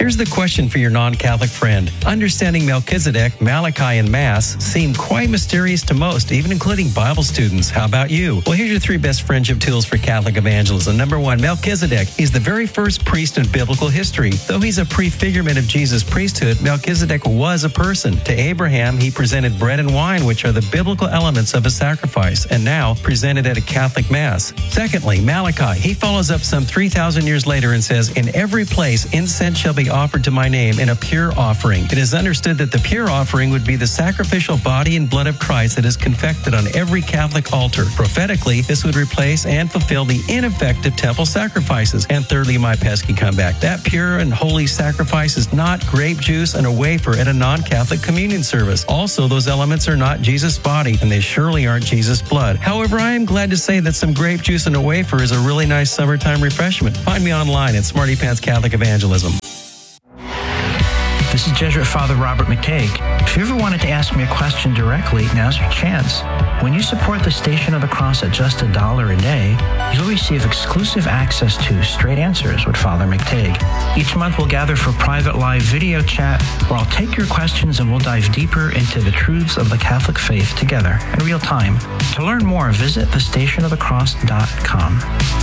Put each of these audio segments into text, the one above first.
Here's the question for your non-Catholic friend. Understanding Melchizedek, Malachi, and Mass seem quite mysterious to most, even including Bible students. How about you? Well, here's your 3 best friendship tools for Catholic evangelism. Number 1, Melchizedek. He's the very first priest in biblical history. Though he's a prefigurement of Jesus' priesthood, Melchizedek was a person. To Abraham, he presented bread and wine, which are the biblical elements of a sacrifice, and now presented at a Catholic Mass. Secondly, Malachi. He follows up some 3,000 years later and says, "In every place incense shall be offered to my name in a pure offering." It is understood that the pure offering would be the sacrificial body and blood of Christ that is confected on every Catholic altar. Prophetically, this would replace and fulfill the ineffective temple sacrifices. And thirdly, my pesky comeback. That pure and holy sacrifice is not grape juice and a wafer at a non-Catholic communion service. Also, those elements are not Jesus' body, and they surely aren't Jesus' blood. However, I am glad to say that some grape juice and a wafer is a really nice summertime refreshment. Find me online at Smarty Pants Catholic Evangelism. This is Jesuit Father Robert McTague. If you ever wanted to ask me a question directly, now's your chance. When you support the Station of the Cross at just $1 a day, you'll receive exclusive access to Straight Answers with Father McTague. Each month we'll gather for private live video chat where I'll take your questions and we'll dive deeper into the truths of the Catholic faith together in real time. To learn more, visit thestationofthecross.com.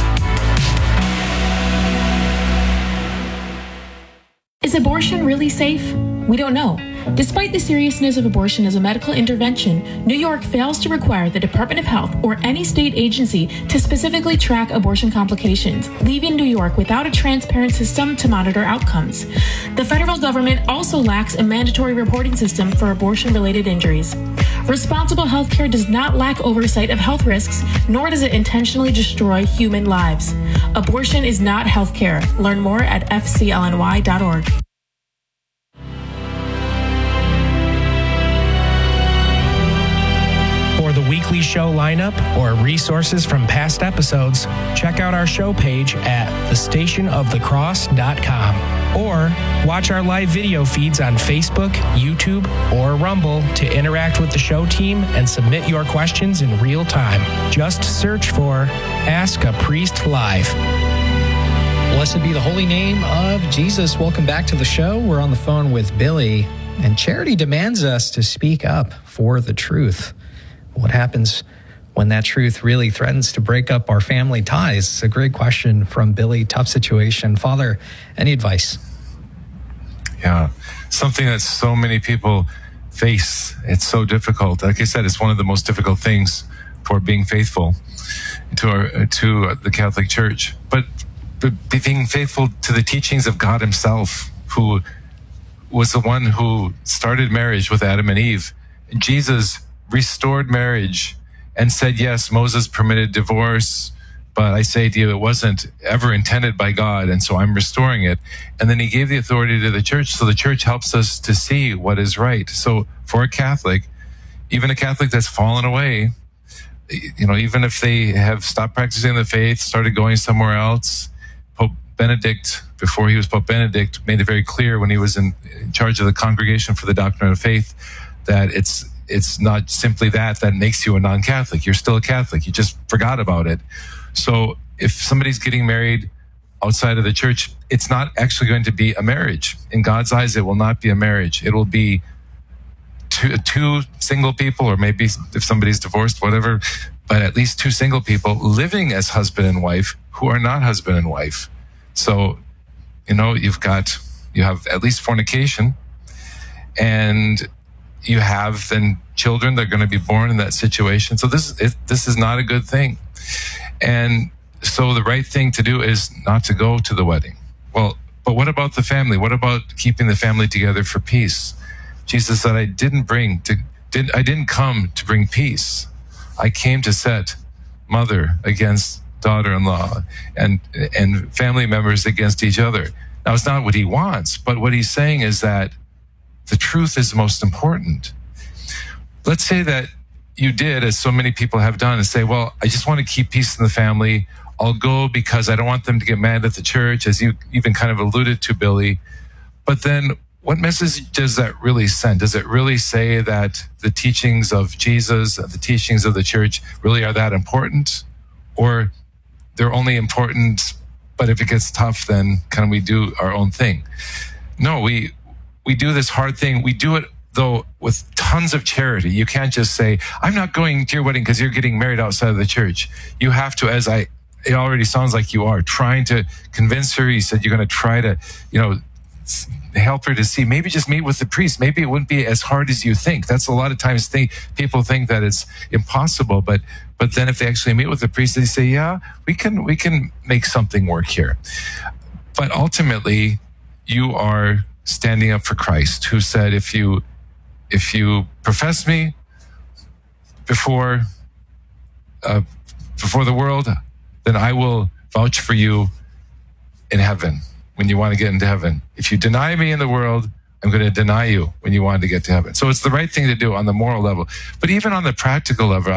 Is abortion really safe? We don't know. Despite the seriousness of abortion as a medical intervention, New York fails to require the Department of Health or any state agency to specifically track abortion complications, leaving New York without a transparent system to monitor outcomes. The federal government also lacks a mandatory reporting system for abortion-related injuries. Responsible healthcare does not lack oversight of health risks, nor does it intentionally destroy human lives. Abortion is not healthcare. Learn more at fclny.org. For the weekly show lineup or resources from past episodes, check out our show page at thestationofthecross.com or watch our live video feeds on Facebook, YouTube, or Rumble to interact with the show team and submit your questions in real time. Just search for Ask a Priest Live. Blessed be the holy name of Jesus. Welcome back to the show. We're on the phone with Billy, and Charity demands us to speak up for the truth. What happens when that truth really threatens to break up our family ties? It's a great question from Billy. Tough situation. Father, any advice? Yeah, something that so many people face. It's so difficult. Like I said, it's one of the most difficult things for being faithful to the Catholic Church. But being faithful to the teachings of God himself, who was the one who started marriage with Adam and Eve. Jesus restored marriage and said, yes, Moses permitted divorce, but I say to you, it wasn't ever intended by God, and so I'm restoring it. And then he gave the authority to the church, so the church helps us to see what is right. So for a Catholic, even a Catholic that's fallen away, even if they have stopped practicing the faith, started going somewhere else, Pope Benedict, before he was Pope Benedict, made it very clear when he was in charge of the Congregation for the Doctrine of Faith that it's not simply that makes you a non-Catholic. You're still a Catholic. You just forgot about it. So if somebody's getting married outside of the church, it's not actually going to be a marriage. In God's eyes, it will not be a marriage. It will be two single people, or maybe if somebody's divorced, whatever, but at least 2 single people living as husband and wife who are not husband and wife. So, you have at least fornication, and you have then children that are going to be born in that situation. So this is not a good thing. And so the right thing to do is not to go to the wedding. Well, but what about the family? What about keeping the family together for peace? Jesus said, I didn't come to bring peace. I came to set mother against daughter-in-law and family members against each other. Now, it's not what he wants, but what he's saying is that the truth is most important. Let's say that you did, as so many people have done, and say, well, I just want to keep peace in the family. I'll go because I don't want them to get mad at the church, as you even kind of alluded to, Billy. But then what message does that really send? Does it really say that the teachings of Jesus, the teachings of the church really are that important? Or they're only important, but if it gets tough, then can we do our own thing? No, we do this hard thing. We do it, though, with tons of charity. You can't just say, I'm not going to your wedding because you're getting married outside of the church. You have to, it already sounds like you are trying to convince her. You said you're going to try to, help her to see, maybe just meet with the priest. Maybe it wouldn't be as hard as you think. That's a lot of times people think that it's impossible, but then if they actually meet with the priest, they say, yeah, we can make something work here. But ultimately, you are standing up for Christ, who said, if you profess me before the world, then I will vouch for you in heaven when you want to get into heaven. If you deny me in the world, I'm going to deny you when you want to get to heaven. So it's the right thing to do on the moral level. But even on the practical level,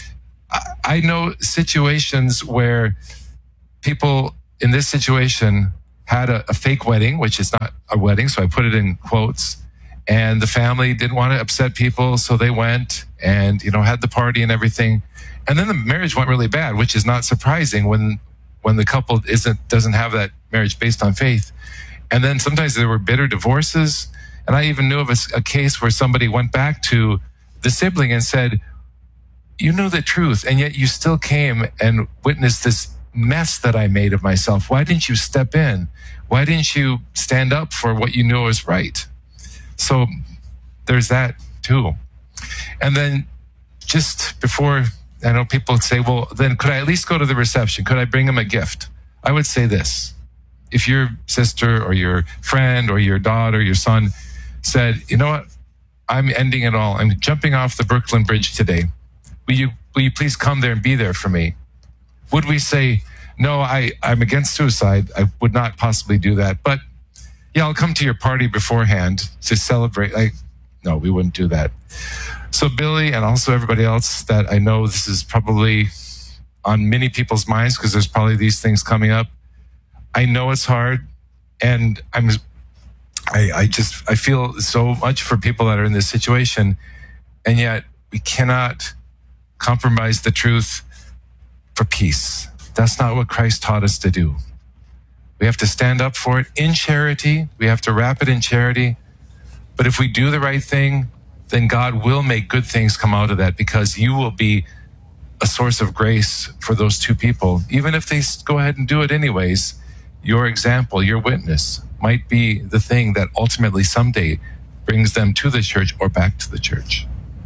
I know situations where people in this situation had a fake wedding, which is not a wedding, so I put it in quotes. And the family didn't want to upset people, so they went and, had the party and everything. And then the marriage went really bad, which is not surprising when the couple doesn't have that marriage based on faith. And then sometimes there were bitter divorces. And I even knew of a case where somebody went back to the sibling and said, you knew the truth, and yet you still came and witnessed this mess that I made of myself. Why didn't you step in? Why didn't you stand up for what you knew was right? So there's that too. And then just before, I know people say, well, then could I at least go to the reception? Could I bring him a gift? I would say this. If your sister or your friend or your daughter, your son said, you know what, I'm ending it all. I'm jumping off the Brooklyn Bridge today. Will you please come there and be there for me? Would we say, no, I'm against suicide. I would not possibly do that. But yeah, I'll come to your party beforehand to celebrate. No, we wouldn't do that. So Billy, and also everybody else that I know, this is probably on many people's minds because there's probably these things coming up. I know it's hard, and I feel so much for people that are in this situation, and yet we cannot compromise the truth for peace. That's not what Christ taught us to do. We have to stand up for it in charity. We have to wrap it in charity. But if we do the right thing, then God will make good things come out of that, because you will be a source of grace for those two people. Even if they go ahead and do it anyways, your example, your witness might be the thing that ultimately someday brings them to the church or back to the church.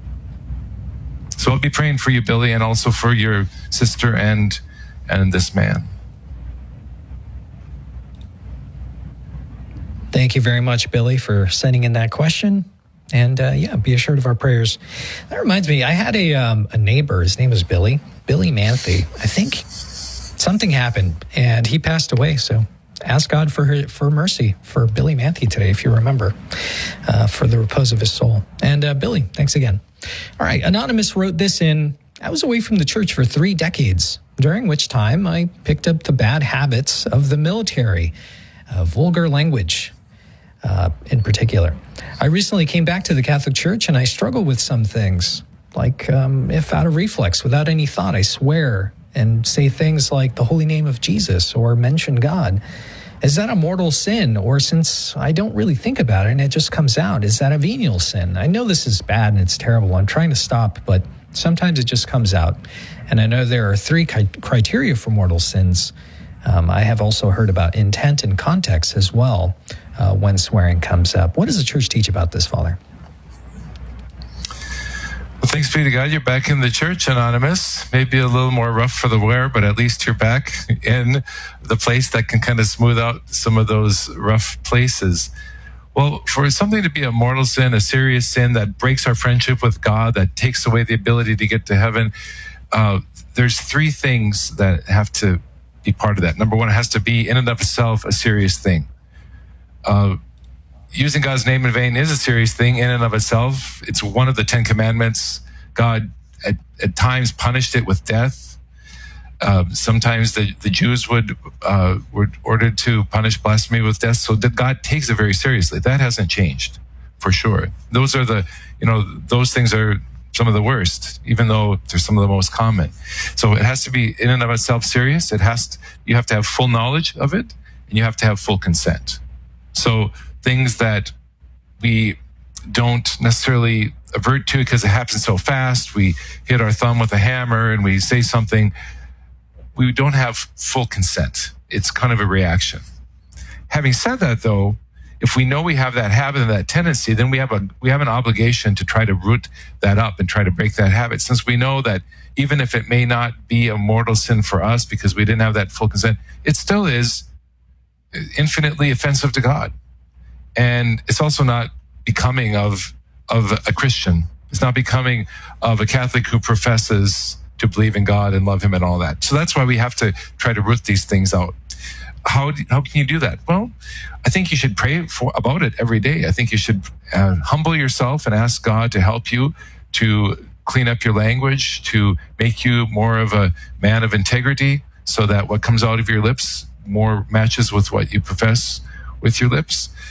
So I'll be praying for you, Billy, and also for your sister and this man. Thank you very much, Billy, for sending in that question. And be assured of our prayers. That reminds me, I had a neighbor. His name was Billy Manthe. I think something happened and he passed away. So ask God for mercy for Billy Manthe today, if you remember, for the repose of his soul. And Billy, thanks again. All right, Anonymous wrote this in. I was away from the church for 3 decades, during which time I picked up the bad habits of the military, vulgar language in particular. I recently came back to the Catholic Church and I struggle with some things, like if out of reflex, without any thought, I swear and say things like the holy name of Jesus or mention God. Is that a mortal sin? Or since I don't really think about it and it just comes out, is that a venial sin? I know this is bad and it's terrible. I'm trying to stop, but sometimes it just comes out. And I know there are 3 criteria for mortal sins. I have also heard about intent and context as well when swearing comes up. What does the church teach about this, Father? Well, thanks be to God, you're back in the church, Anonymous. Maybe a little more rough for the wear, but at least you're back in the place that can kind of smooth out some of those rough places. Well, for something to be a mortal sin, a serious sin that breaks our friendship with God, that takes away the ability to get to heaven, there's 3 things that have to be part of that. Number 1, it has to be in and of itself a serious thing. Using God's name in vain is a serious thing in and of itself. It's one of the 10 commandments. God at times punished it with death. Sometimes the Jews were ordered to punish blasphemy with death. So that God takes it very seriously. That hasn't changed, for sure. Those are those things are some of the worst, even though they're some of the most common. So it has to be in and of itself serious. You have to have full knowledge of it, and you have to have full consent. So things that we don't necessarily avert to because it happens so fast. We hit our thumb with a hammer and we say something. We don't have full consent. It's kind of a reaction. Having said that, though, if we know we have that habit and that tendency, then we have an obligation to try to root that up and try to break that habit. Since we know that even if it may not be a mortal sin for us because we didn't have that full consent, it still is infinitely offensive to God. And it's also not becoming of a Christian. It's not becoming of a Catholic who professes to believe in God and love him and all that. So that's why we have to try to root these things out. How can you do that? Well, I think you should pray about it every day. I think you should humble yourself and ask God to help you to clean up your language, to make you more of a man of integrity so that what comes out of your lips more matches with what you profess with your lips.